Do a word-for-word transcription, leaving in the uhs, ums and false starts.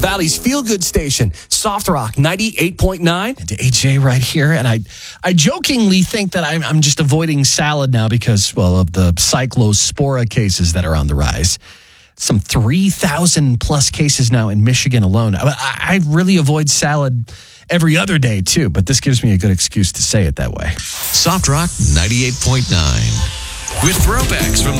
Valley's feel-good station, Soft Rock ninety-eight point nine. And A J right here. And I I jokingly think that I'm, I'm just avoiding salad now because, well, of the cyclospora cases that are on the rise. Some three thousand plus cases now in Michigan alone. I, I really avoid salad every other day, too. But this gives me a good excuse to say it that way. Soft Rock ninety-eight point nine. With throwbacks from